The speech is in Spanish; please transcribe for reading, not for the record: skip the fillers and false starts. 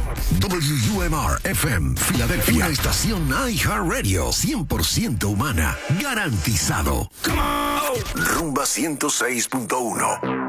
WUMR FM, Filadelfia. Una estación iHeartRadio, 100% humana. Garantizado. Rumba 106.1.